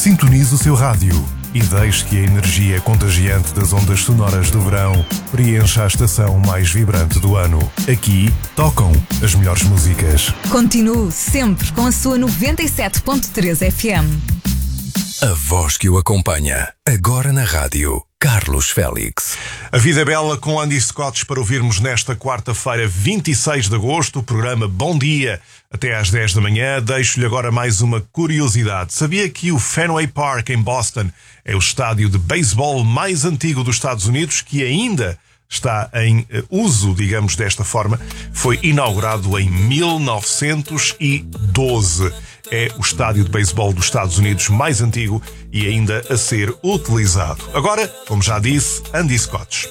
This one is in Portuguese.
Sintonize o seu rádio e deixe que a energia contagiante das ondas sonoras do verão preencha a estação mais vibrante do ano. Aqui tocam as melhores músicas. Continue sempre com a sua 97.3 FM. A voz que o acompanha, agora na rádio, Carlos Félix. A Vida é Bela com Andy Scott para ouvirmos nesta quarta-feira, 26 de agosto, o programa Bom Dia, até às 10 da manhã. Deixo-lhe agora mais uma curiosidade. Sabia que o Fenway Park, em Boston, é o estádio de beisebol mais antigo dos Estados Unidos, que ainda está em uso, digamos desta forma? Foi inaugurado em 1912. É o estádio de beisebol dos Estados Unidos mais antigo e ainda a ser utilizado. Agora, como já disse, Andy Scott.